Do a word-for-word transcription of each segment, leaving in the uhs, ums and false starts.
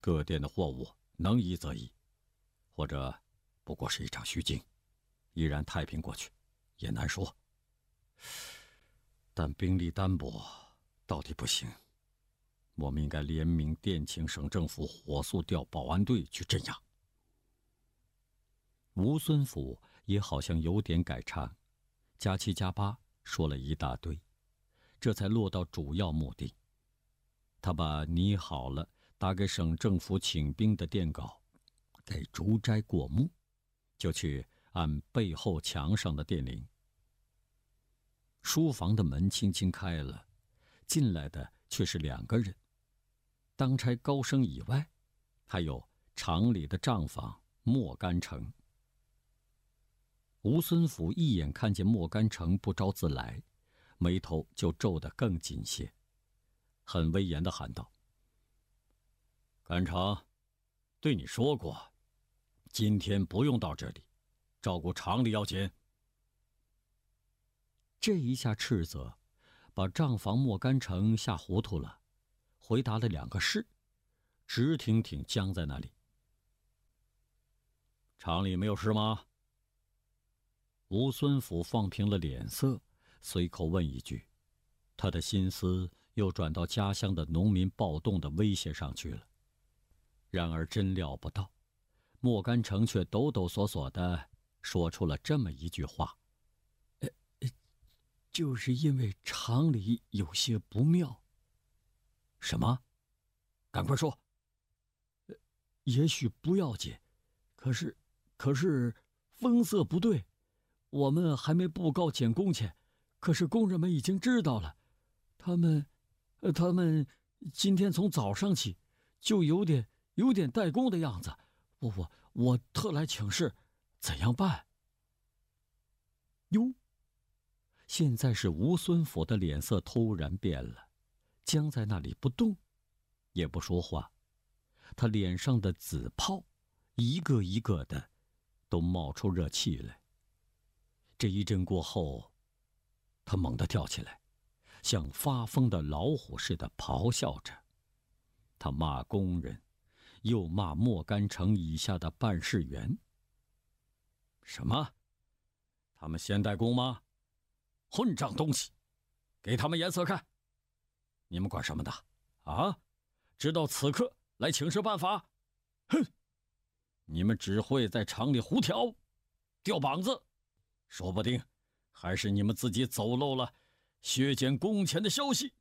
各店的货物能移则移，或者不过是一场虚惊，依然太平过去，也难说。但兵力单薄，到底不行。我们应该联名电请省政府火速调保安队去镇压。吴孙府也好像有点改唱，加七加八说了一大堆，这才落到主要目的。他把拟好了打给省政府请兵的电稿给竹斋过目，就去按背后墙上的电铃。书房的门轻轻开了，进来的却是两个人。当差高升以外，还有厂里的账房莫干成。吴孙府一眼看见莫干成不招自来，眉头就皱得更紧些，很威严地喊道：干成，对你说过，今天不用到这里，照顾厂里要紧。这一下斥责把账房莫干成吓糊涂了，回答了两个是，直挺挺僵在那里。厂里没有事吗？吴孙府放平了脸色，随口问一句，他的心思又转到家乡的农民暴动的威胁上去了。然而真料不到，莫干成却抖抖索索地说出了这么一句话：呃就是因为厂里有些不妙。什么？赶快说。呃也许不要紧，可是可是风色不对，我们还没布告减工钱，可是工人们已经知道了，他们呃他们今天从早上起就有点有点怠工的样子，我我我特来请示，怎样办？哟，现在是吴孙府的脸色突然变了，僵在那里不动，也不说话。他脸上的紫泡一个一个的都冒出热气来。这一阵过后，他猛地跳起来，像发疯的老虎似的咆哮着。他骂工人，又骂莫干成以下的办事员。什么？他们先代工吗？混账东西，给他们颜色看！你们管什么的啊？直到此刻来请示办法？哼！你们只会在厂里胡挑，掉膀子，说不定还是你们自己走漏了削减工钱的消息。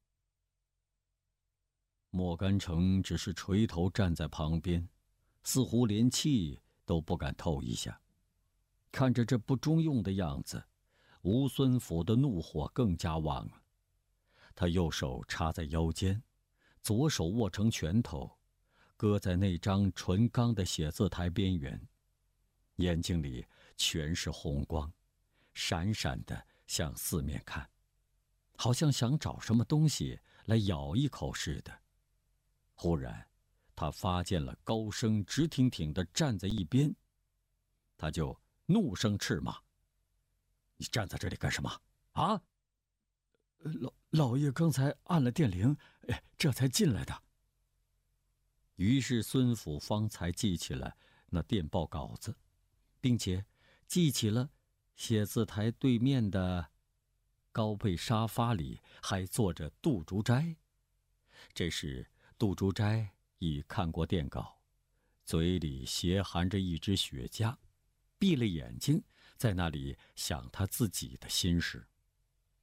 莫干成只是垂头站在旁边，似乎连气都不敢透一下。看着这不中用的样子，吴孙府的怒火更加旺了。他右手插在腰间，左手握成拳头，搁在那张纯钢的写字台边缘，眼睛里全是红光，闪闪的向四面看，好像想找什么东西来咬一口似的。忽然他发现了高升直挺挺地站在一边，他就怒声斥骂：你站在这里干什么啊？老老爷刚才按了电铃，这才进来的。于是孙府方才记起了那电报稿子，并且记起了写字台对面的高背沙发里还坐着杜竹斋。这时杜竹斋已看过电稿，嘴里斜含着一支雪茄，闭了眼睛，在那里想他自己的心事。